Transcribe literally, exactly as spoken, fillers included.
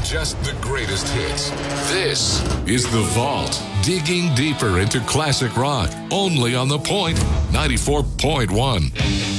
just the greatest hits. This is The Vault, digging deeper into classic rock, only on The Point ninety-four point one.